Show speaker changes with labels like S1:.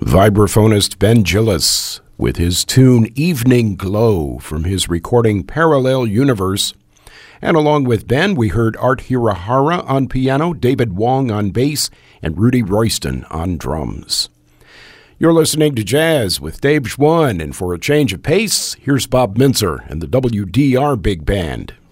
S1: Vibraphonist Ben Gillis with his tune Evening Glow from his recording Parallel Universe. And along with Ben, we heard Art Hirahara on piano, David Wong on bass, and Rudy Royston on drums. You're listening to Jazz with Dave Schwann, and for a change of pace, here's Bob Mintzer and the WDR Big Band.